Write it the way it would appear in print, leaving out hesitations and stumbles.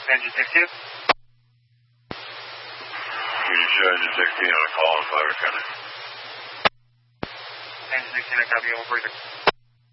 Engine 16. You show Engine 16 on a call in Flagler County. Engine 16, I copy you, 146.